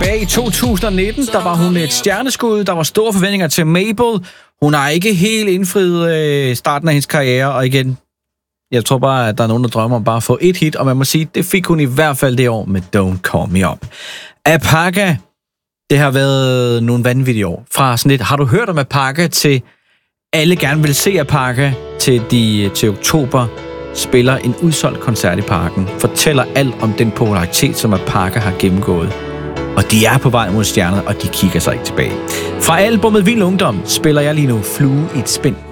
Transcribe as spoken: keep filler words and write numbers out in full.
Tilbage i to tusind nitten, der var hun et stjerneskud. Der var store forventninger til Mabel. Hun har ikke helt indfriet øh, starten af hendes karriere, og igen, jeg tror bare, at der er nogen, der drømmer om bare at få et hit, og man må sige, det fik hun i hvert fald det år med Don't Call Me Up. Apaka, det har været nogle vanvittige år. Fra sådan lidt, har du hørt om Apaka, til alle gerne vil se Apaka, til, de, til oktober spiller en udsolgt koncert i Parken, fortæller alt om den popularitet, som Apaka har gennemgået. Og de er på vej mod stjerner, og de kigger sig ikke tilbage. Fra albumet Vild Ungdom spiller jeg lige nu Flue i et spind.